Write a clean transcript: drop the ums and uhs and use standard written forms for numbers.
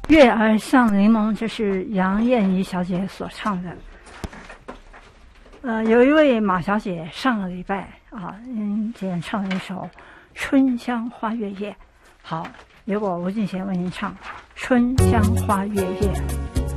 月儿像柠檬，这是杨燕怡小姐所唱的。有一位马小姐上个礼拜演唱了一首《春香花月夜》。好，由我吴敬贤为您唱《春香花月夜》。